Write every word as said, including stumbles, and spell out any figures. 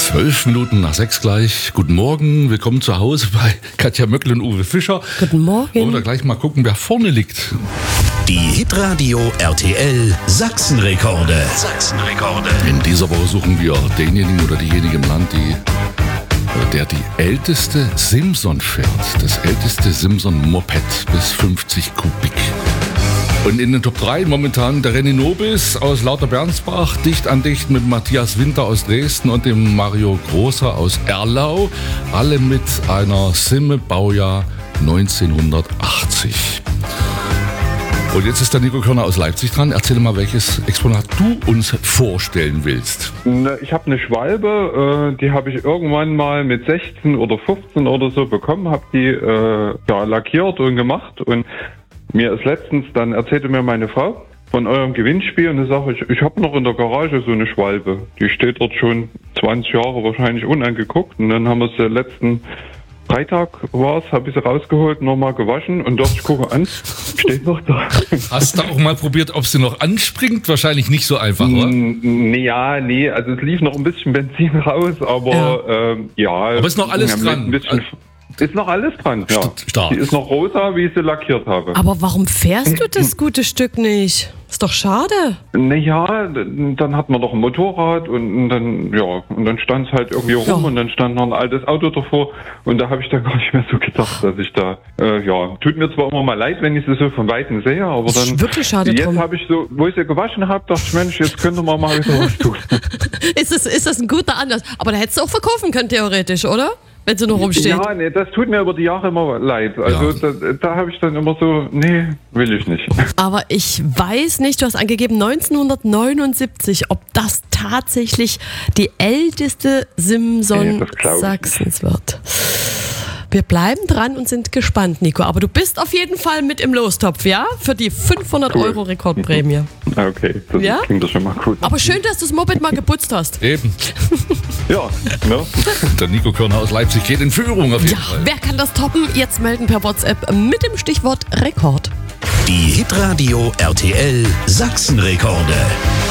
Zwölf Minuten nach sechs gleich. Guten Morgen, willkommen zu Hause bei Katja Möckl und Uwe Fischer. Guten Morgen. Oder gleich mal gucken, wer vorne liegt. Die Hitradio R T L Sachsenrekorde. Sachsenrekorde. In dieser Woche suchen wir denjenigen oder diejenige im Land, die, der die älteste Simson fährt. Das älteste Simson-Moped bis fünfzig Kubik. Und in den Top drei momentan der René Nobis aus Lauter-Bernsbach, dicht an dicht mit Matthias Winter aus Dresden und dem Mario Großer aus Erlau. Alle mit einer Simme Baujahr neunzehnhundertachtzig. Und jetzt ist der Nico Körner aus Leipzig dran. Erzähl mal, welches Exponat du uns vorstellen willst. Ich habe eine Schwalbe, die habe ich irgendwann mal mit sechzehn oder fünfzehn oder so bekommen, habe die ja, lackiert und gemacht. Und mir ist letztens, dann erzählte mir meine Frau von eurem Gewinnspiel und dann sage ich, ich habe noch in der Garage so eine Schwalbe. Die steht dort schon zwanzig Jahre wahrscheinlich unangeguckt. Und dann haben wir sie letzten Freitag war es, habe ich sie rausgeholt, nochmal gewaschen und dachte, ich gucke an, steht noch da. Hast du auch mal probiert, ob sie noch anspringt? Wahrscheinlich nicht so einfach, oder? Nee, ja, nee, also es lief noch ein bisschen Benzin raus, aber ja, ähm, ja aber ist noch alles dran? Ein bisschen, ist noch alles dran, ja. Stark. Die ist noch rosa, wie ich sie lackiert habe. Aber warum fährst du das gute Stück nicht? Ist doch schade. Naja, dann hat man doch ein Motorrad und dann, ja, und dann stand es halt irgendwie rum ja. Und dann stand noch ein altes Auto davor und da habe ich dann gar nicht mehr so gedacht, dass ich da, äh, ja, tut mir zwar immer mal leid, wenn ich sie so von Weitem sehe, aber das dann, ist wirklich schade jetzt drum. habe ich so, wo ich sie gewaschen habe, dachte ich, Mensch, jetzt könnte man mal wieder was tun. ist, das, ist das ein guter Anlass? Aber da hättest du auch verkaufen können, theoretisch, oder? Wenn sie nur rumsteht. Ja, nee, das tut mir über die Jahre immer leid. Also ja. da, da habe ich dann immer so, nee, will ich nicht. Aber ich weiß nicht, du hast angegeben neunzehnhundertneunundsiebzig, ob das tatsächlich die älteste Simson nee, Sachsens wird. Wir bleiben dran und sind gespannt, Nico. Aber du bist auf jeden Fall mit im Lostopf, ja? Für die fünfhundert cool. Euro Rekordprämie. Okay, das ja? klingt das schon mal gut. Aber schön, dass du das Moped mal geputzt hast. Eben. Ja, ne? Der Nico Körner aus Leipzig geht in Führung auf jeden ja, Fall. Wer kann das toppen? Jetzt melden per WhatsApp mit dem Stichwort Rekord. Die Hitradio R T L Sachsenrekorde.